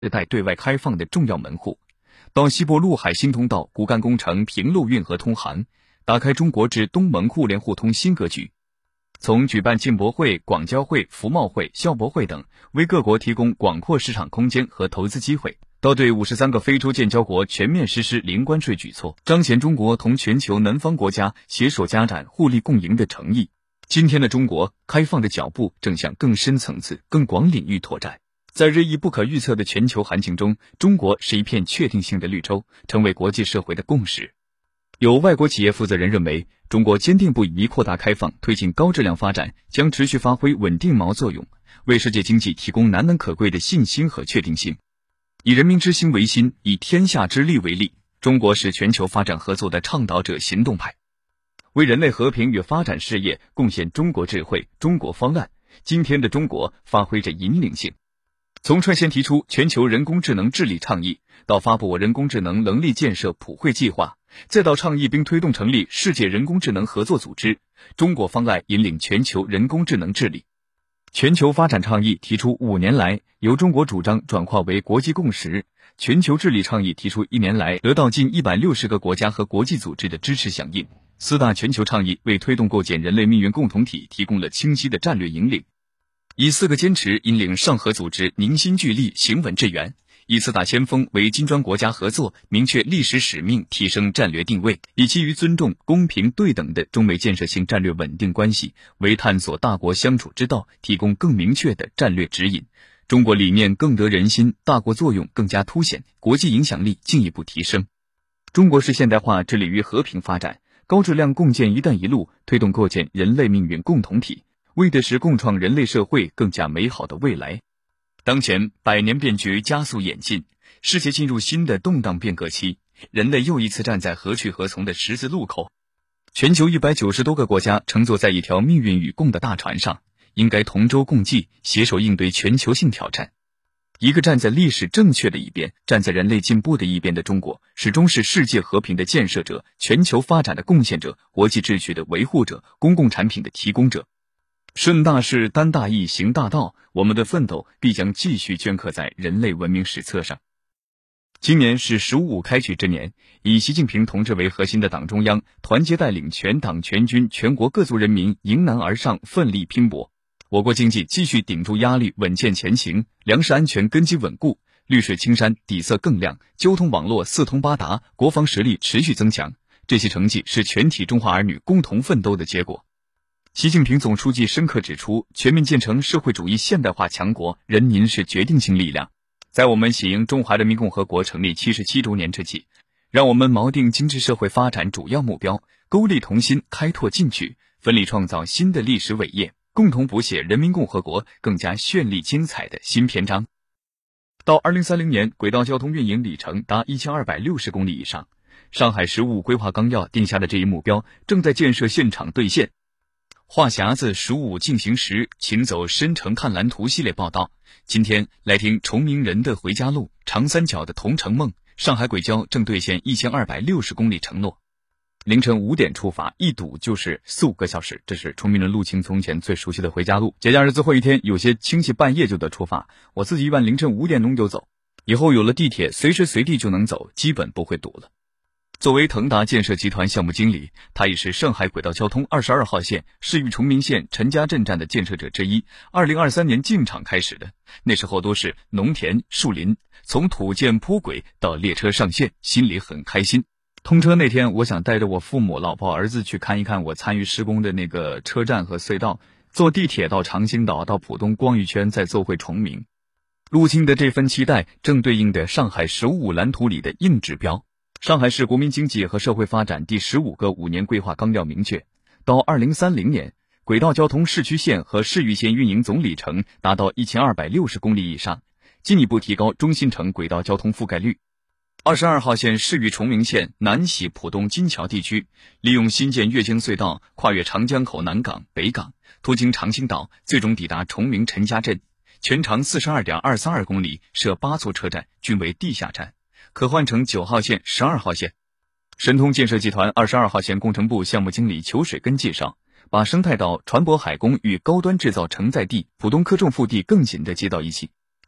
代对外开放的重要门户。到西部陆海新通道骨干工程平陆运河通航，打开中国至东盟互联互通新格局。从举办进博会、广交会、服贸会、校博会等，为各国提供广阔市场空间和投资机会，到对53个非洲建交国全面实施零关税举措，彰显中国同全球南方国家携手加展、互利共赢的诚意。今天的中国，开放的脚步正向更深层次、更广领域拓展。在日益不可预测的全球行情中，中国是一片确定性的绿洲，成为国际社会的共识。有外国企业负责人认为，中国坚定不移扩大开放，推进高质量发展，将持续发挥稳定锚作用，为世界经济提供难能可贵的信心和确定性。以人民之心为心，以天下之力为力，中国是全球发展合作的倡导者、行动派，为人类和平与发展事业贡献中国智慧、中国方案。今天的中国发挥着引领性。从率先提出全球人工智能治理倡议，到发布人工智能能力建设普惠计划，再到倡议并推动成立世界人工智能合作组织，中国方案引领全球人工智能治理。全球发展倡议提出5年来由中国主张转化为国际共识，全球治理倡议提出1年来得到近160个国家和国际组织的支持响应。4大全球倡议为推动构建人类命运共同体提供了清晰的战略引领。以4个坚持引领上合组织凝心聚力、行稳致远，以4大先锋为金砖国家合作明确历史使命、提升战略定位，以基于尊重、公平、对等的中美建设性战略稳定关系为探索大国相处之道提供更明确的战略指引。中国理念更得人心，大国作用更加凸显，国际影响力进一步提升。中国式现代化致力于和平发展，高质量共建“一带一路”，推动构建人类命运共同体，为的是共创人类社会更加美好的未来。当前100年变局加速演进，世界进入新的动荡变革期，人类又一次站在何去何从的十字路口。全球190多个国家乘坐在一条命运与共的大船上，应该同舟共济，携手应对全球性挑战。一个站在历史正确的一边，站在人类进步的一边的中国，始终是世界和平的建设者、全球发展的贡献者、国际秩序的维护者、公共产品的提供者。顺大势、担大义、行大道，我们的奋斗必将继续镌刻在人类文明史册上。今年是15开局之年，以习近平同志为核心的党中央团结带领全党全军全国各族人民迎难而上，奋力拼搏。我国经济继续顶住压力，稳健前行，粮食安全根基稳固，绿水青山底色更亮，交通网络四通八达，国防实力持续增强。这些成绩是全体中华儿女共同奋斗的结果。习近平总书记深刻指出，全面建成社会主义现代化强国，人民是决定性力量。在我们喜迎中华人民共和国成立77周年之际，让我们锚定精致社会发展主要目标，勾力同心，开拓进取，奋力创造新的历史伟业，共同谱写人民共和国更加绚丽精彩的新篇章。到2030年，轨道交通运营里程达1260公里以上，上海15规划纲要定下的这一目标正在建设现场兑现。话匣子15进行时，请走深城看蓝图系列报道。今天来听崇明人的回家路，长三角的同城梦，上海轨交正兑现1260公里承诺。凌晨5点出发，一堵就是4-5个小时，这是崇明人陆晴从前最熟悉的回家路。节假日最后一天，有些亲戚半夜就得出发，我自己一般凌晨5点钟就走。以后有了地铁，随时随地就能走，基本不会堵了。作为腾达建设集团项目经理，他也是上海轨道交通22号线市域崇明县陈家镇站的建设者之一。2023年进场开始的，那时候都是农田、树林，从土建铺轨到列车上线，心里很开心。通车那天，我想带着我父母、老婆、儿子去看一看我参与施工的那个车站和隧道，坐地铁到长兴岛，到浦东逛一圈，再坐回崇明。陆清的这份期待正对应的上海15蓝图里的硬指标。上海市国民经济和社会发展第15个5年规划纲要明确，到2030年，轨道交通市区线和市域线运营总里程达到1260公里以上，进一步提高中心城轨道交通覆盖率。22号线市域崇明县南喜浦东金桥地区，利用新建越京隧道跨越长江口南港、北港，途经长兴岛，最终抵达崇明陈家镇，全长42.232公里，设8座车站，均为地下站。可换乘9号线、12号线。申通建设集团22号线工程部项目经理裘水根介绍，把生态岛、船舶海工与高端制造承载地、浦东科重腹地更紧地接到一起，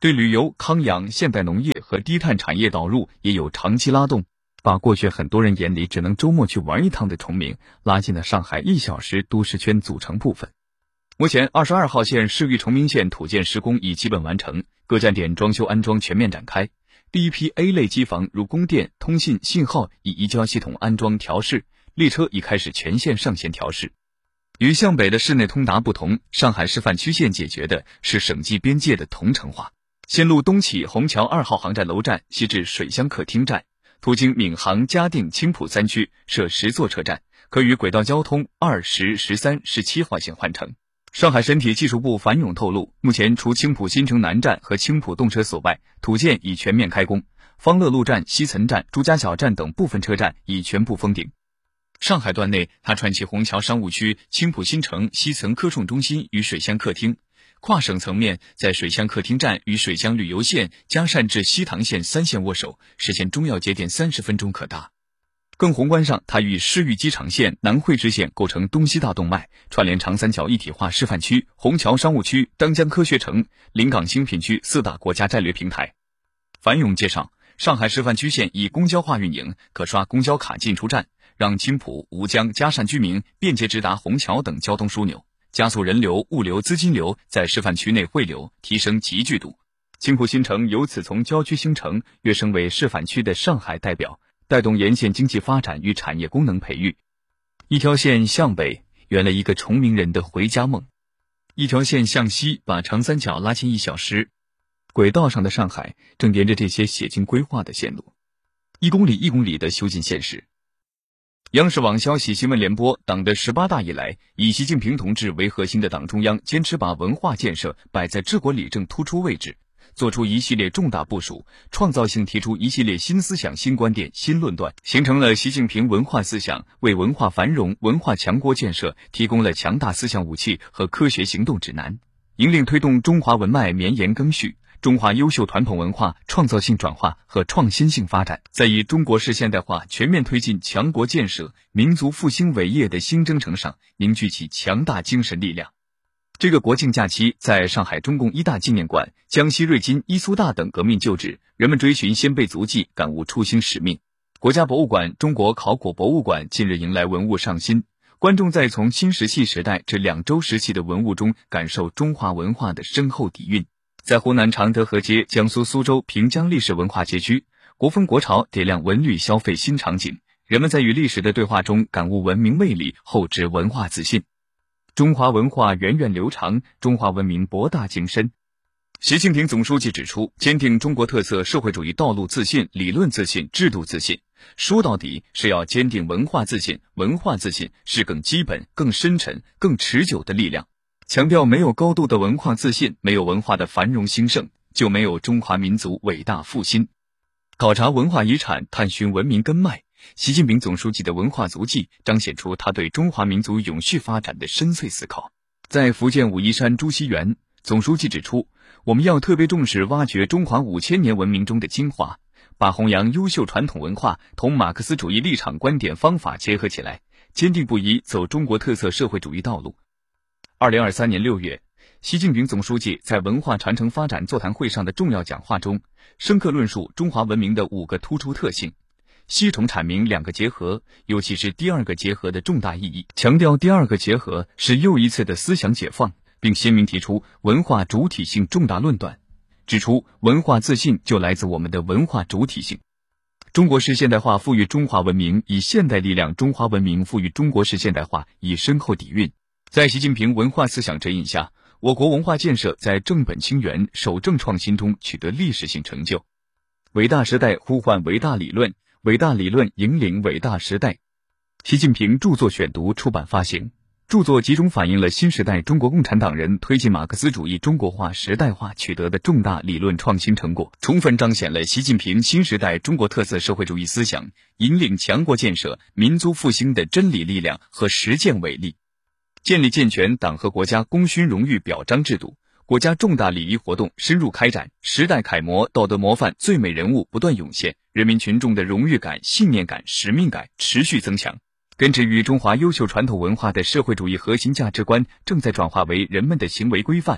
对旅游、康养、现代农业和低碳产业导入也有长期拉动，把过去很多人眼里只能周末去玩一趟的崇明拉进了上海1小时都市圈组成部分。目前22号线市域崇明线土建施工已基本完成，各站点装修安装全面展开。第一批 A 类机房如供电、通信、信号已移交系统安装调试，列车已开始全线上线调试。与向北的市内通达不同，上海示范区线解决的是省际边界的同城化。线路东起虹桥2号航站楼站，西至水乡客厅站，途经闵行、嘉定、青浦3区，设10座车站，可与轨道交通2、10、13、17号线换乘。上海身体技术部樊勇透露，目前除青浦新城南站和青浦动车所外，土建已全面开工，方乐路站、西岑站、朱家角站等部分车站已全部封顶。上海段内，它串起虹桥商务区、青浦新城、西岑科创中心与水乡客厅，跨省层面在水乡客厅站与水乡旅游线、嘉善至西塘线3线握手，实现中要节点30分钟可达。更宏观上，它与市域机场线、南汇支线构成东西大动脉，串联长三角一体化示范区、虹桥商务区、当江科学城、临港新品区4大国家战略平台。樊勇介绍，上海示范区线以公交化运营，可刷公交卡进出站，让青浦、吴江、嘉善居民便捷直达虹桥等交通枢纽，加速人流、物流、资金流在示范区内汇流，提升集聚度。青浦新城由此从郊区新城跃升为示范区的上海代表，带动沿线经济发展与产业功能培育。一条线向北，圆了一个崇明人的回家梦；一条线向西，把长三角拉近1小时。轨道上的上海正沿着这些写进规划的线路，1公里1公里的修进现实。央视网消息新闻联播，党的18大以来，以习近平同志为核心的党中央坚持把文化建设摆在治国理政突出位置，做出一系列重大部署，创造性提出一系列新思想、新观点、新论断，形成了习近平文化思想，为文化繁荣、文化强国建设提供了强大思想武器和科学行动指南，引领推动中华文脉绵延更续，中华优秀传统文化创造性转化和创新性发展，在以中国式现代化全面推进强国建设、民族复兴伟业的新征程上凝聚起强大精神力量。这个国庆假期，在上海中共一大纪念馆、江西瑞金、伊苏大等革命旧址，人们追寻先辈足迹，感悟初心使命。国家博物馆、中国考古博物馆近日迎来文物上新，观众在从新石器时代至两周时期的文物中，感受中华文化的深厚底蕴。在湖南常德河街、江苏苏州平江历史文化街区，国风国潮点亮文旅消费新场景，人们在与历史的对话中感悟文明魅力，厚植文化自信。中华文化源远流长，中华文明博大精深。习近平总书记指出，坚定中国特色社会主义道路自信、理论自信、制度自信，说到底是要坚定文化自信。文化自信是更基本、更深沉、更持久的力量。强调没有高度的文化自信，没有文化的繁荣兴盛，就没有中华民族伟大复兴。考察文化遗产，探寻文明根脉，习近平总书记的文化足迹彰显出他对中华民族永续发展的深邃思考。在福建武夷山朱熹园，总书记指出，我们要特别重视挖掘中华5000年文明中的精华，把弘扬优秀传统文化同马克思主义立场观点方法结合起来，坚定不移走中国特色社会主义道路。2023年6月，习近平总书记在文化传承发展座谈会上的重要讲话中，深刻论述中华文明的5个突出特性，系统阐明2个结合，尤其是第2个结合的重大意义，强调第2个结合是又一次的思想解放，并鲜明提出文化主体性重大论断，指出文化自信就来自我们的文化主体性。中国式现代化赋予中华文明以现代力量，中华文明赋予中国式现代化以深厚底蕴。在习近平文化思想指引下，我国文化建设在正本清源、守正创新中取得历史性成就。伟大时代呼唤伟大理论，伟大理论引领伟大时代。习近平著作选读出版发行，著作集中反映了新时代中国共产党人推进马克思主义中国化时代化取得的重大理论创新成果，充分彰显了习近平新时代中国特色社会主义思想引领强国建设、民族复兴的真理力量和实践伟力。建立健全党和国家功勋荣誉表彰制度，国家重大礼仪活动深入开展，时代楷模、道德模范、最美人物不断涌现，人民群众的荣誉感、信念感、使命感持续增强。根植于中华优秀传统文化的社会主义核心价值观正在转化为人们的行为规范，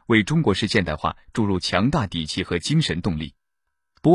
为中国式现代化注入强大底气和精神动力。